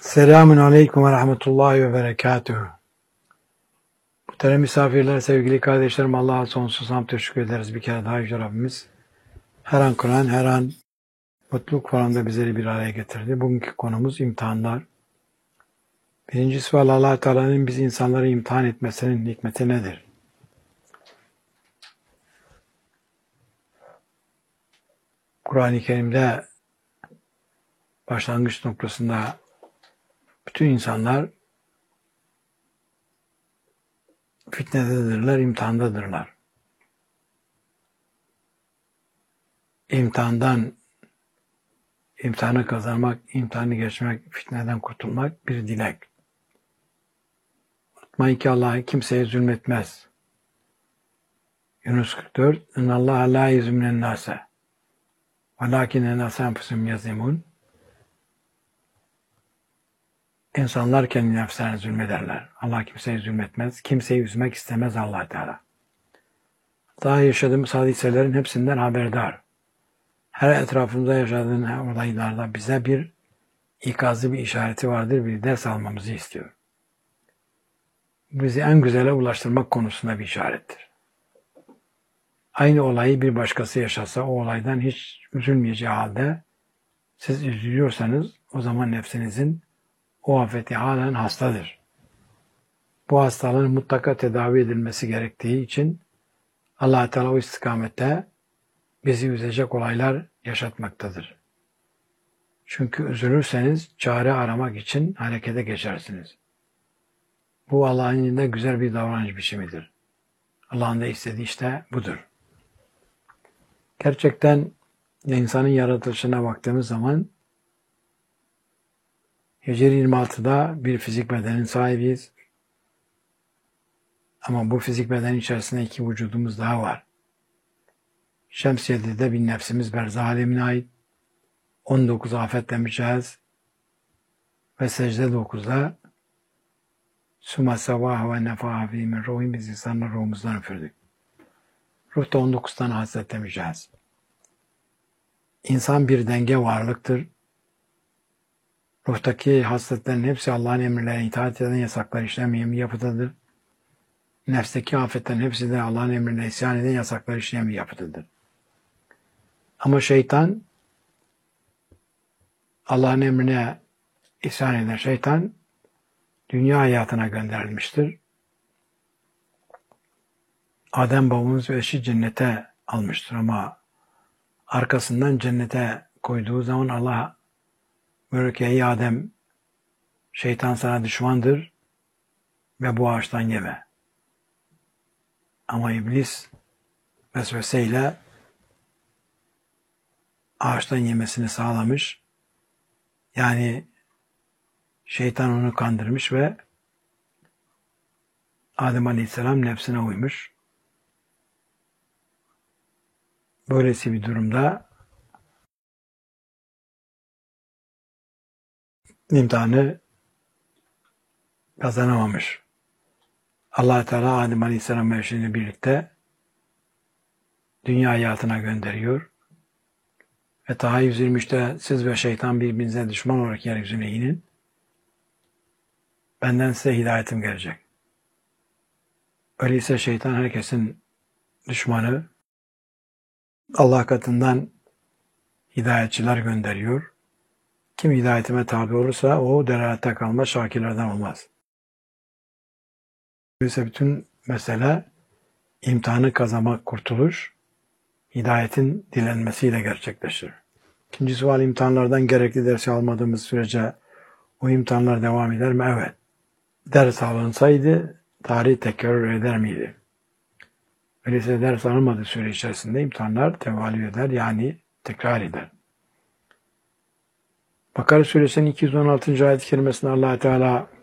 Selamun Aleyküm ve Rahmetullahi ve Berekatuhu. Muhterem misafirler, sevgili kardeşlerim, Allah'a sonsuz hamd teşekkür ederiz. Bir kere daha Yüce Rabbimiz her an Kur'an, her an mutluluk falan bizleri bir araya getirdi. Bugünkü konumuz imtihanlar. Birinci sual, Allah Teala'nın biz insanları imtihan etmesinin hikmeti nedir? Kur'an-ı Kerim'de başlangıç noktasında bütün insanlar fitnededirler, imtihandadırlar. İmtihanı kazanmak, imtihanı geçmek, fitneden kurtulmak bir dilek. Unutmayın ki Allah kimseye zulmetmez. Yunus 44, اِنَّ اللّٰهَ لَا يَزْمِنَ النَّاسَ وَلَاكِنَ النَّاسَ اَنْفُسُهُمْ يَظْلِمُونَ. İnsanlar kendi nefslerine zulmederler. Allah kimseye zulmetmez. Kimseyi üzmek istemez Allah Teala. Daha yaşadığımız hadiselerin hepsinden haberdar. Her etrafımızda yaşadığın olaylarda bize bir ikazı, bir işareti vardır, bir ders almamızı istiyor. Bizi en güzele ulaştırmak konusunda bir işarettir. Aynı olayı bir başkası yaşasa o olaydan hiç üzülmeyeceği halde siz üzülüyorsanız o zaman nefsinizin o afeti halen hastadır. Bu hastalığın mutlaka tedavi edilmesi gerektiği için Allah Teala o istikamette bizi üzecek olaylar yaşatmaktadır. Çünkü üzülürseniz çare aramak için harekete geçersiniz. Bu Allah'ın indinde güzel bir davranış biçimidir. Allah'ın da istediği işte budur. Gerçekten insanın yaratılışına baktığımız zaman Hicri 26'da bir fizik bedenin sahibiyiz. Ama bu fizik beden içerisinde iki vücudumuz daha var. Şems 7'de bir nefsimiz berzah alemine ait. 19 afetleneceğiz. Ve secde 9'da Sümme sevâhu ve nefâhu fî min ruhî, biz insanlar ruhumuzdan üfürdük. Ruhta 19 tane hasretlemeyeceğiz. İnsan bir denge varlıktır. Ruhtaki hasletlerin hepsi Allah'ın emirlerine itaat eden, yasaklar işlemeyen bir yapıdadır. Nefsteki afetlerin hepsi de Allah'ın emrine isyan eden, yasaklar işleyen bir yapıdadır. Ama şeytan, Allah'ın emrine isyan eden şeytan, dünya hayatına gönderilmiştir. Adem babamız ve eşi cennete almıştır ama arkasından cennete koyduğu zaman Allah buyuruyor ki ey Adem, şeytan sana düşmandır ve bu ağaçtan yeme. Ama iblis vesveseyle ağaçtan yemesini sağlamış. Yani şeytan onu kandırmış ve Adem Aleyhisselam nefsine uymuş. Böylesi bir durumda imtihanı kazanamamış. Allah Teala Adem Aleyhisselam ve eşiyle birlikte dünya hayatına gönderiyor. Ve Taha 123'te siz ve şeytan birbirinize düşman olarak yeryüzüne inin. Benden size hidayetim gelecek. Öyleyse şeytan herkesin düşmanı. Allah katından hidayetçiler gönderiyor. Kim hidayetime tabi olursa o delalette kalmaz, şakirlerden olmaz. Öyleyse bütün mesele imtihanı kazanmak, kurtuluş, hidayetin dilenmesiyle gerçekleşir. İkinci sual, imtihanlardan gerekli dersi almadığımız sürece o imtihanlar devam eder mi? Evet. Ders alınsaydı tarih tekrar eder miydi? Öyleyse ders alınmadığı süre içerisinde imtihanlar tevalü eder, yani tekrar eder. Bakara suresinin 216. ayet-i kerimesinde Allah Teala